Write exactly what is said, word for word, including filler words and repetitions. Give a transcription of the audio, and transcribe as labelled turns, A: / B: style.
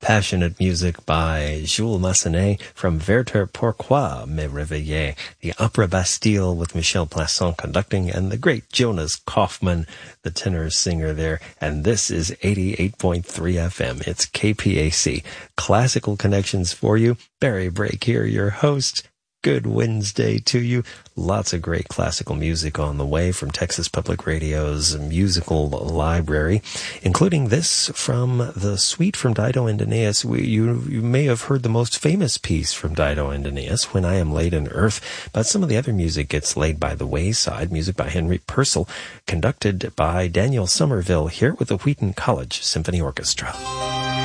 A: passionate music by Jules Massenet from Werther Pourquoi Me Réveiller, the Opera Bastille with Michel Plasson conducting, and the great Jonas Kaufmann, the tenor singer there. And this is eighty-eight point three F M. It's K P A C. Classical Connections for you. Barry Brake here, your host. Good Wednesday to you. Lots of great classical music on the way from Texas Public Radio's musical library, including this from the suite from Dido and Aeneas. We, you, you may have heard the most famous piece from Dido and Aeneas, When I Am Laid in Earth, but some of the other music gets laid by the wayside. Music by Henry Purcell, conducted by Daniel Somerville here with the Wheaton College Symphony Orchestra.